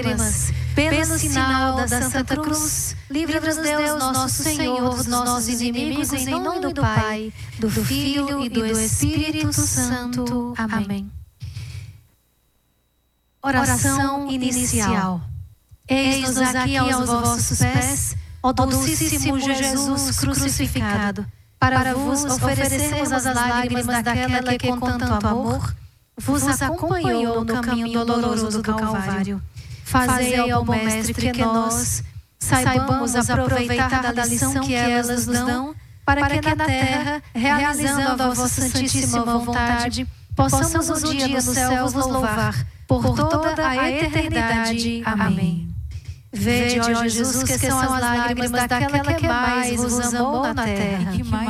pelo sinal da Santa Cruz, livra-nos Deus, nosso Senhor, dos nossos inimigos, em nome do Pai, do Filho e do Espírito Santo. Amém. Oração inicial. Eis-nos aqui aos vossos pés, ó Dulcíssimo Jesus crucificado, para vos oferecermos as lágrimas daquela que com tanto amor vos acompanhou no caminho doloroso do Calvário. Fazei, ó bom Mestre, que nós saibamos aproveitar da lição que elas nos dão, para que na terra, realizando a vossa santíssima vontade, possamos um dia no céu vos louvar por toda a eternidade. Amém. Vede, ó Jesus, que são as lágrimas daquela que mais vos amou na terra.